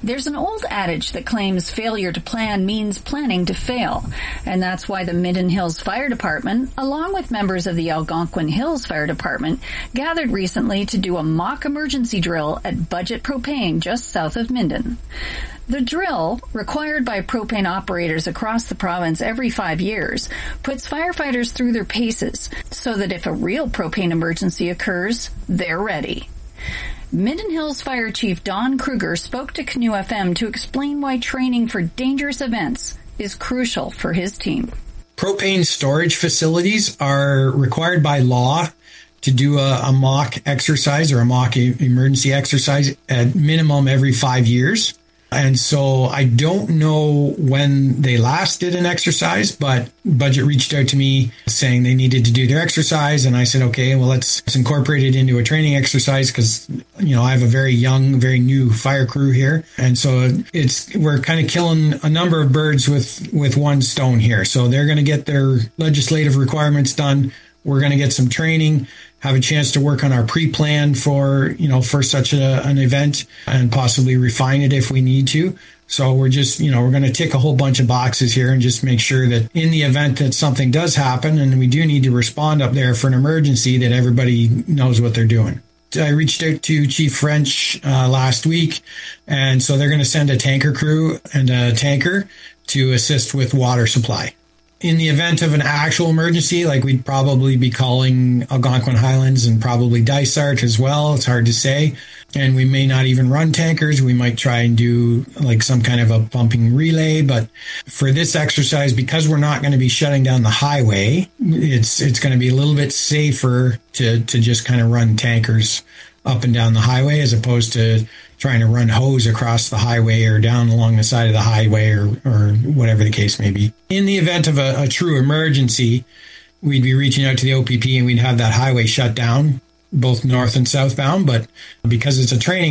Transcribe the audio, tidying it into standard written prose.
There's an old adage that claims failure to plan means planning to fail, and that's why the Minden Hills Fire Department, along with members of the Algonquin Hills Fire Department, gathered recently to do a mock emergency drill at Budget Propane just south of Minden. The drill, required by propane operators across the province every 5 years, puts firefighters through their paces so that if a real propane emergency occurs, they're ready. Minden Hills Fire Chief Don Kruger spoke to Canoe FM to explain why training for dangerous events is crucial for his team. Propane storage facilities are required by law to do a mock exercise or a mock emergency exercise at minimum every 5 years. And so I don't know when they last did an exercise, but Budget reached out to me saying they needed to do their exercise. And I said, okay, well, let's incorporate it into a training exercise because, I have a very young, very new fire crew here. And so we're kind of killing a number of birds with one stone here. So they're going to get their legislative requirements done. We're going to get some training, have a chance to work on our pre-plan for such an event and possibly refine it if we need to. So we're just, we're going to tick a whole bunch of boxes here and just make sure that in the event that something does happen and we do need to respond up there for an emergency, that everybody knows what they're doing. I reached out to Chief French last week, and so they're going to send a tanker crew and a tanker to assist with water supply. In the event of an actual emergency, like we'd probably be calling Algonquin Highlands and probably Dysart as well. It's hard to say. And we may not even run tankers. We might try and do like some kind of a pumping relay. But for this exercise, because we're not going to be shutting down the highway, it's going to be a little bit safer to just kind of run tankers up and down the highway as opposed to trying to run hose across the highway or down along the side of the highway or whatever the case may be. In the event of a true emergency, we'd be reaching out to the OPP and we'd have that highway shut down, both north and southbound. But because it's a training